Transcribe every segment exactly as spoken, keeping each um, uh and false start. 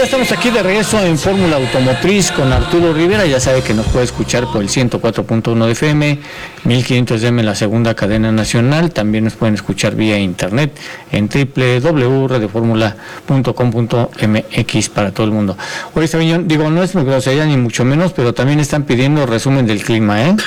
estamos aquí de regreso en Fórmula Automotriz con Arturo Rivera. Ya sabe que nos puede escuchar por el ciento cuatro punto uno de F M, mil quinientos de A M en la segunda cadena nacional. También nos pueden escuchar vía internet en doble u doble u doble u punto radio fórmula punto com punto m x para todo el mundo. Oye, Sabiñón, digo, no es grosería ni mucho menos, pero también están pidiendo resumen del clima, ¿eh?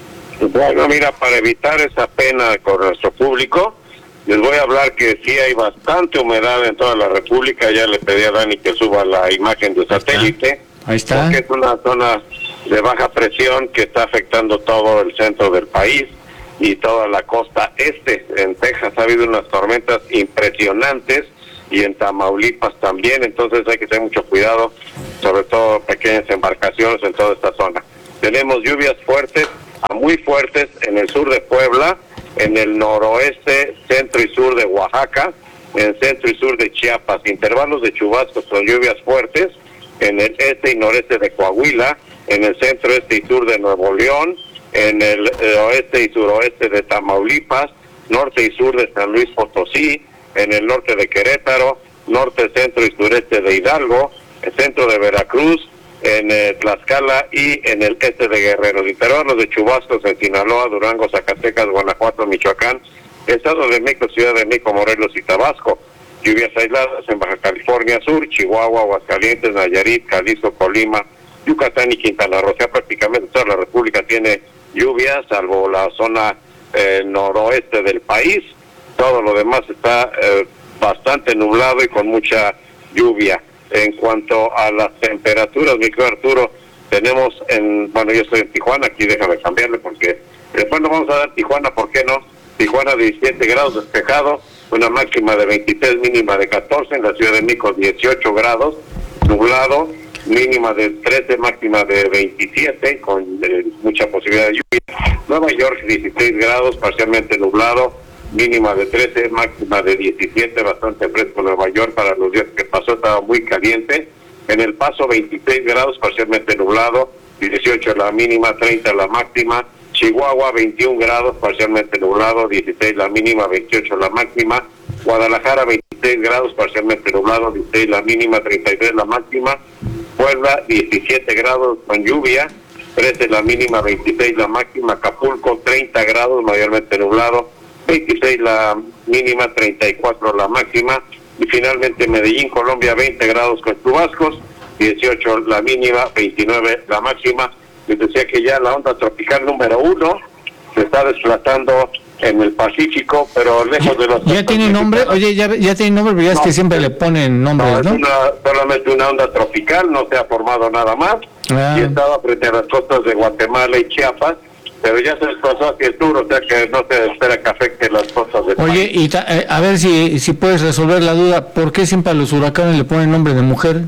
Bueno, mira, para evitar esa pena con nuestro público, les voy a hablar que sí hay bastante humedad en toda la República. Ya le pedí a Dani que suba la imagen de satélite. Ahí está. Porque es una zona de baja presión que está afectando todo el centro del país y toda la costa este. En Texas ha habido unas tormentas impresionantes y en Tamaulipas también. Entonces hay que tener mucho cuidado, sobre todo pequeñas embarcaciones en toda esta zona. Tenemos lluvias fuertes a muy fuertes en el sur de Puebla, en el noroeste, centro y sur de Oaxaca, en el centro y sur de Chiapas, intervalos de chubascos con lluvias fuertes, en el este y noreste de Coahuila, en el centro, este y sur de Nuevo León, en el eh, oeste y suroeste de Tamaulipas, norte y sur de San Luis Potosí, en el norte de Querétaro, norte, centro y sureste de Hidalgo, el centro de Veracruz, en eh, Tlaxcala y en el este de Guerrero. Intervalos de chubascos en Sinaloa, Durango, Zacatecas, Guanajuato, Michoacán, Estado de México, Ciudad de México, Morelos y Tabasco. Lluvias aisladas en Baja California Sur, Chihuahua, Aguascalientes, Nayarit, Jalisco, Colima, Yucatán y Quintana Roo. O sea, prácticamente toda la República tiene lluvias, salvo la zona eh, noroeste del país. Todo lo demás está eh, bastante nublado y con mucha lluvia. En cuanto a las temperaturas, mi querido Arturo, tenemos en, bueno, yo estoy en Tijuana, aquí déjame cambiarle porque después nos vamos a dar Tijuana, ¿por qué no? Tijuana diecisiete grados despejado, una máxima de veintitrés, mínima de catorce, en la Ciudad de México dieciocho grados, nublado, mínima de trece, máxima de veintisiete, con eh, mucha posibilidad de lluvia. Nueva York dieciséis grados, parcialmente nublado, mínima de trece, máxima de diecisiete, bastante fresco Nueva York para los días que pasó, estaba muy caliente. En El Paso veintiséis grados, parcialmente nublado, dieciocho la mínima, treinta la máxima. Chihuahua veintiún grados, parcialmente nublado, dieciséis la mínima, veintiocho la máxima. Guadalajara veintiséis grados, parcialmente nublado, dieciséis la mínima, treinta y tres la máxima. Puebla diecisiete grados con lluvia, trece la mínima, veintiséis la máxima. Acapulco treinta grados, mayormente nublado, veintiséis la mínima, treinta y cuatro la máxima. Y finalmente Medellín, Colombia, veinte grados con chubascos, dieciocho la mínima, veintinueve la máxima. Les decía que ya la onda tropical número uno se está desplazando en el Pacífico, pero lejos de los... ¿Ya tiene nombre? Oye, ya, ya tiene nombre, pero ya no, es que siempre le ponen nombres, ¿no? No, es una, solamente una onda tropical, no se ha formado nada más. Ah. Y estaba frente a las costas de Guatemala y Chiapas, pero ya se desplazó hacia el sur, o sea que no se espera que afecte las costas del Oye, país. y ta, eh, a ver si, si puedes resolver la duda, ¿por qué siempre a los huracanes le ponen nombre de mujer?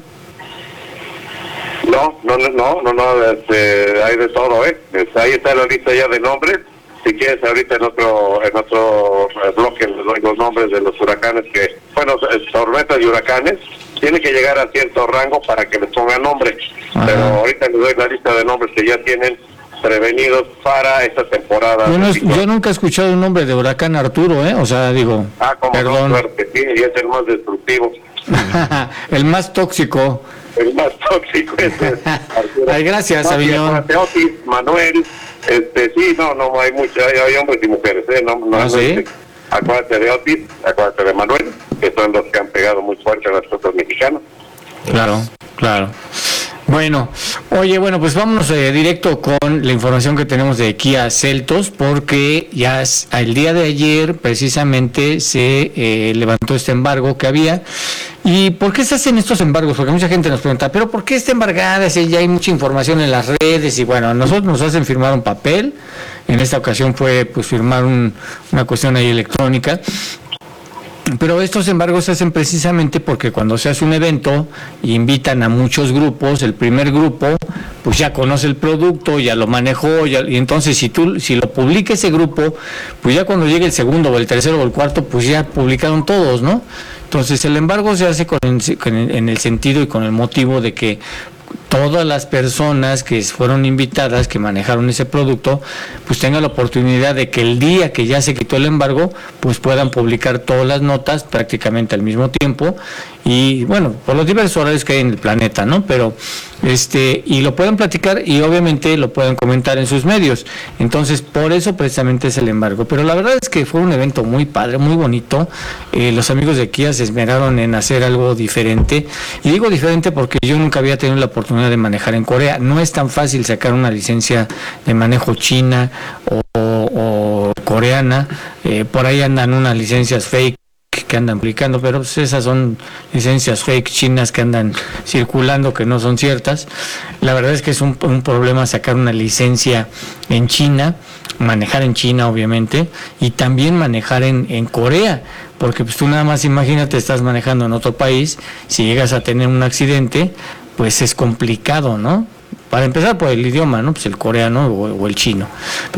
No, no, no, no, no, este, hay de todo, ¿eh? Ahí está la lista ya de nombres. Si quieres, ahorita en otro en otro bloque les doy los nombres de los huracanes que, bueno, tormentas y huracanes, tiene que llegar a cierto rango para que les pongan nombre. Ajá. Pero ahorita les doy la lista de nombres que ya tienen prevenidos para esta temporada. Yo, no es, yo nunca he escuchado un nombre de huracán Arturo, ¿eh? O sea, digo, ah, como perdón. No, suerte, sí, y es el más destructivo. El más tóxico. El más tóxico es Arturo. Ay, gracias, Sabiñón. Otis, Manuel, este, sí, no, no, hay muchos, hay, hay hombres y mujeres, ¿eh? No, no, ¿Ah, sí? Este, acuérdate de Otis, acuérdate de Manuel, que son los que han pegado muy fuerte a las costas mexicanas. Claro, claro. Bueno, oye, bueno, pues vámonos eh, directo con la información que tenemos de Kia Seltos, porque ya es, el día de ayer precisamente se eh, levantó este embargo que había. ¿Y por qué se hacen estos embargos? Porque mucha gente nos pregunta, ¿pero por qué está embargada? Si ya hay mucha información en las redes y bueno, a nosotros nos hacen firmar un papel. En esta ocasión fue pues firmar un, una cuestión ahí electrónica. Pero estos embargos se hacen precisamente porque cuando se hace un evento invitan a muchos grupos, el primer grupo pues ya conoce el producto, ya lo manejó, ya, y entonces si tú si lo publica ese grupo, pues ya cuando llegue el segundo o el tercero o el cuarto, pues ya publicaron todos, ¿no? Entonces el embargo se hace con, con, en el sentido y con el motivo de que todas las personas que fueron invitadas, que manejaron ese producto, pues tengan la oportunidad de que el día que ya se quitó el embargo, pues puedan publicar todas las notas prácticamente al mismo tiempo y bueno, por los diversos horarios que hay en el planeta, ¿no? Pero este, y lo pueden platicar y obviamente lo pueden comentar en sus medios. Entonces, por eso precisamente es el embargo. Pero la verdad es que fue un evento muy padre, muy bonito. Eh, los amigos de Kia se esmeraron en hacer algo diferente. Y digo diferente porque yo nunca había tenido la oportunidad de manejar en Corea. No es tan fácil sacar una licencia de manejo china o, o, o coreana. Eh, por ahí andan unas licencias fake que andan aplicando, pero pues esas son licencias fake chinas que andan circulando, que no son ciertas. La verdad es que es un, un problema sacar una licencia en China, manejar en China obviamente, y también manejar en, en Corea, porque pues tú nada más imagínate, estás manejando en otro país, si llegas a tener un accidente, pues es complicado, ¿no? Para empezar por el idioma, ¿no? Pues el coreano o, o el chino.